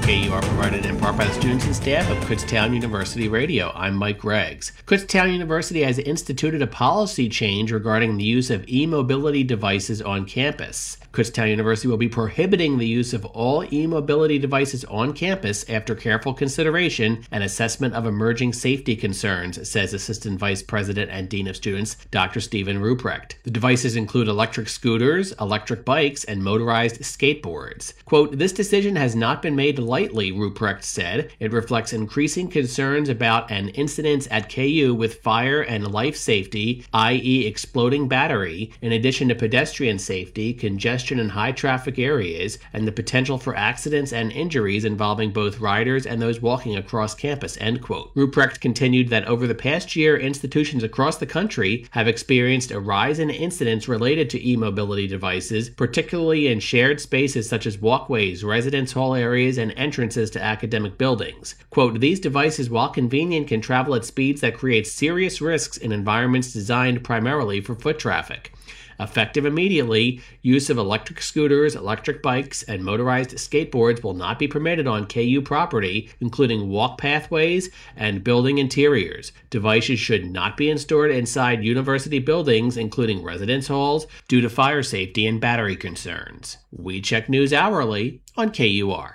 KUR provided in part by the students and staff of Kutztown University Radio. I'm Mike Greggs. Kutztown University has instituted a policy change regarding the use of e-mobility devices on campus. Kutztown University will be prohibiting the use of all e-mobility devices on campus after careful consideration and assessment of emerging safety concerns, says Assistant Vice President and Dean of Students, Dr. Stephen Ruprecht. The devices include electric scooters, electric bikes, and motorized skateboards. Quote, "This decision has not been made lightly," Ruprecht said. "It reflects increasing concerns about an incident at KU with fire and life safety, i.e. exploding battery, in addition to pedestrian safety, congestion in high traffic areas, and the potential for accidents and injuries involving both riders and those walking across campus," end quote. Ruprecht continued that over the past year, institutions across the country have experienced a rise in incidents related to e-mobility devices, particularly in shared spaces such as walkways, residence hall areas, and entrances to academic buildings. Quote, "These devices, while convenient, can travel at speeds that create serious risks in environments designed primarily for foot traffic. Effective immediately, use of electric scooters, electric bikes, and motorized skateboards will not be permitted on KU property, including walk pathways and building interiors. Devices should not be installed inside university buildings, including residence halls, due to fire safety and battery concerns." We check news hourly on KUR.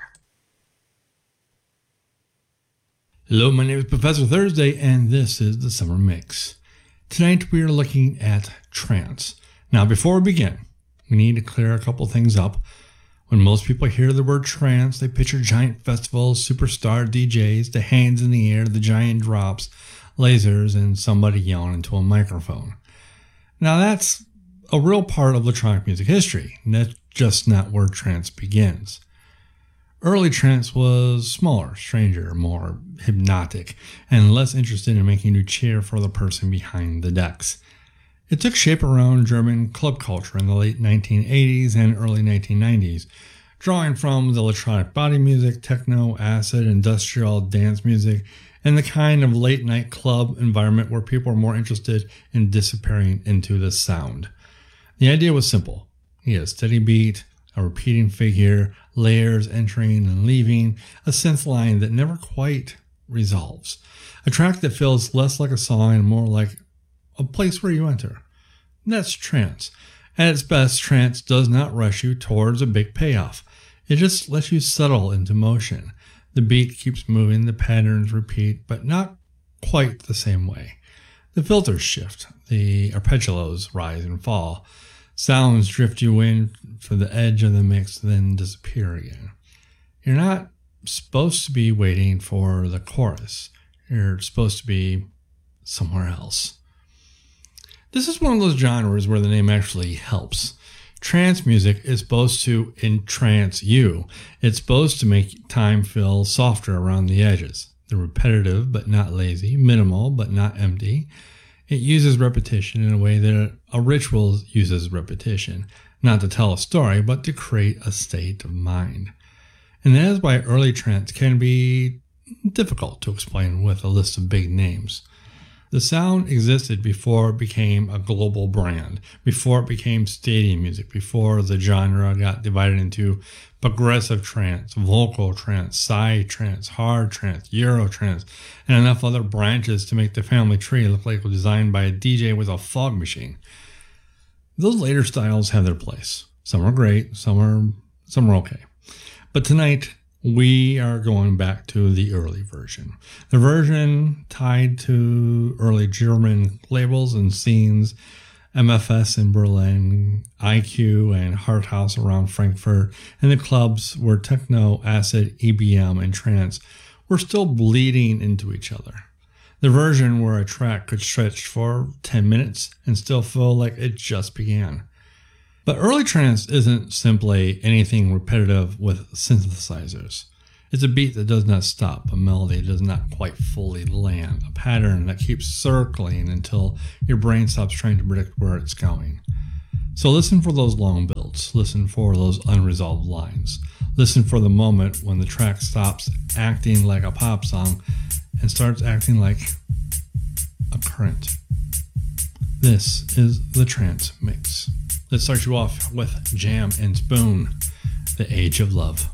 Hello, my name is Professor Thursday, and this is the Summer Mix. Tonight we are looking at trance. Now, before we begin, we need to clear a couple things up. When most people hear the word trance, they picture giant festivals, superstar DJs, the hands in the air, the giant drops, lasers, and somebody yelling into a microphone. Now, that's a real part of electronic music history, and that's just not where trance begins. Early trance was smaller, stranger, more hypnotic, and less interested in making you cheer for the person behind the decks. It took shape around German club culture in the late 1980s and early 1990s, drawing from the electronic body music, techno, acid, industrial, dance music, and the kind of late-night club environment where people are more interested in disappearing into the sound. The idea was simple. You had a steady beat, a repeating figure, layers entering and leaving, a synth line that never quite resolves. A track that feels less like a song and more like a place where you enter. That's trance. At its best, trance does not rush you towards a big payoff. It just lets you settle into motion. The beat keeps moving, the patterns repeat, but not quite the same way. The filters shift, the arpeggios rise and fall. Sounds drift you in for the edge of the mix, then disappear again. You're not supposed to be waiting for the chorus. You're supposed to be somewhere else. This is one of those genres where the name actually helps. Trance music is supposed to entrance you. It's supposed to make time feel softer around the edges. They're repetitive but not lazy, minimal but not empty. It uses repetition in a way that a ritual uses repetition, not to tell a story, but to create a state of mind. And that is why early trance can be difficult to explain with a list of big names. The sound existed before it became a global brand, before it became stadium music, before the genre got divided into progressive trance, vocal trance, psy trance, hard trance, Euro trance, and enough other branches to make the family tree look like it was designed by a DJ with a fog machine. Those later styles have their place. Some are great, some are okay. But tonight, we are going back to the early version. The version tied to early German labels and scenes, MFS in Berlin, IQ and Harthaus around Frankfurt, and the clubs where techno, acid, EBM, and trance were still bleeding into each other. The version where a track could stretch for 10 minutes and still feel like it just began. But early trance isn't simply anything repetitive with synthesizers. It's a beat that does not stop, a melody that does not quite fully land, a pattern that keeps circling until your brain stops trying to predict where it's going. So listen for those long builds, listen for those unresolved lines, listen for the moment when the track stops acting like a pop song and starts acting like a current. This is the Trance Mix. Let's start you off with Jam and Spoon, The Age of Love.